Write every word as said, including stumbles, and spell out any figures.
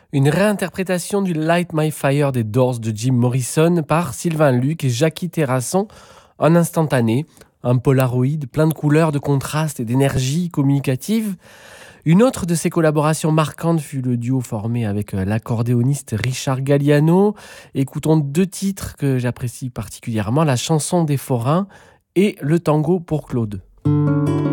Une réinterprétation du Light My Fire des Doors de Jim Morrison par Sylvain Luc et Jackie Terrasson en instantané, un polaroid plein de couleurs, de contrastes et d'énergie communicative. Une autre de ses collaborations marquantes fut le duo formé avec l'accordéoniste Richard Galliano. Écoutons deux titres que j'apprécie particulièrement, la chanson des forains et le tango pour Claude.